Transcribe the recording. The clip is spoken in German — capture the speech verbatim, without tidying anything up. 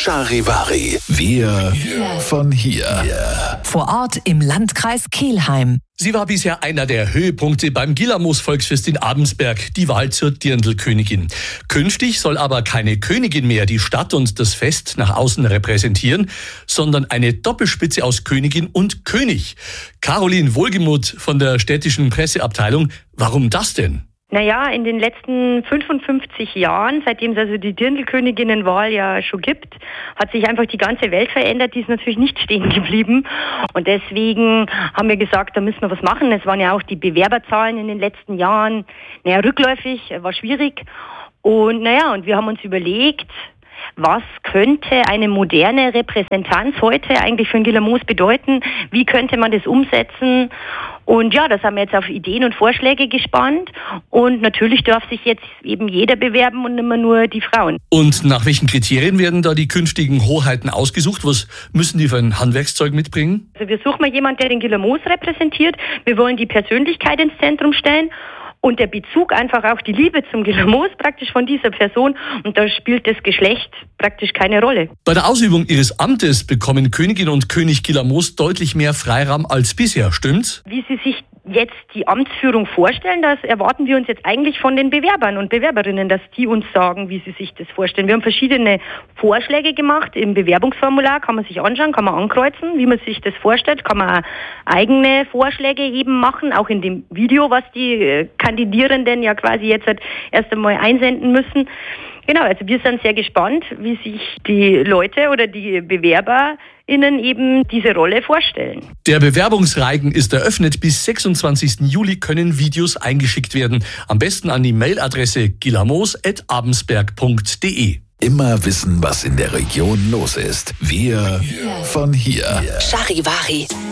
Charivari. Wir von hier. Vor Ort im Landkreis Kelheim. Sie war bisher einer der Höhepunkte beim Gillermoos-Volksfest in Abensberg, die Wahl zur Dirndl-Königin. Künftig soll aber keine Königin mehr die Stadt und das Fest nach außen repräsentieren, sondern eine Doppelspitze aus Königin und König. Caroline Wohlgemuth von der städtischen Presseabteilung. Warum das denn? Naja, in den letzten fünfundfünfzig Jahren, seitdem es also die Dirndl-Königinnenwahl ja schon gibt, hat sich einfach die ganze Welt verändert. Die ist natürlich nicht stehen geblieben. Und deswegen haben wir gesagt, da müssen wir was machen. Es waren ja auch die Bewerberzahlen in den letzten Jahren, naja, rückläufig, war schwierig. Und naja, und wir haben uns überlegt, was könnte eine moderne Repräsentanz heute eigentlich für den Gillermoos bedeuten? Wie könnte man das umsetzen? Und ja, das haben wir jetzt auf Ideen und Vorschläge gespannt. Und natürlich darf sich jetzt eben jeder bewerben und immer nur die Frauen. Und nach welchen Kriterien werden da die künftigen Hoheiten ausgesucht? Was müssen die für ein Handwerkszeug mitbringen? Also wir suchen mal jemanden, der den Gillermoos repräsentiert. Wir wollen die Persönlichkeit ins Zentrum stellen. Und der Bezug, einfach auch die Liebe zum Gillermoos praktisch von dieser Person. Und da spielt das Geschlecht praktisch keine Rolle. Bei der Ausübung ihres Amtes bekommen Königin und König Gillermoos deutlich mehr Freiraum als bisher, stimmt's? Wie Sie sich jetzt die Amtsführung vorstellen, das erwarten wir uns jetzt eigentlich von den Bewerbern und Bewerberinnen, dass die uns sagen, wie sie sich das vorstellen. Wir haben verschiedene Vorschläge gemacht im Bewerbungsformular, kann man sich anschauen, kann man ankreuzen, wie man sich das vorstellt, kann man auch eigene Vorschläge eben machen, auch in dem Video, was die Kandidierenden ja quasi jetzt halt erst einmal einsenden müssen. Genau, also wir sind sehr gespannt, wie sich die Leute oder die BewerberInnen eben diese Rolle vorstellen. Der Bewerbungsreigen ist eröffnet. Bis sechsundzwanzigsten Juli können Videos eingeschickt werden. Am besten an die Mailadresse gillermoos at abensberg punkt de. Immer wissen, was in der Region los ist. Wir von hier. Charivari.